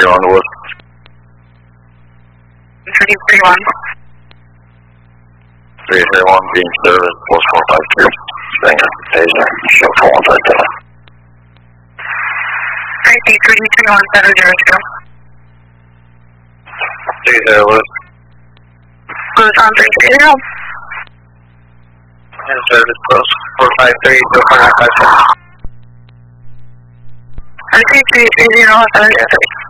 on the wood. 331. 331, beam service, post 452. Staying at the station, show 4152. IP 331-702. 30 Wood. Cruise on 330. In service, post 453, go 4957. IP 330-703.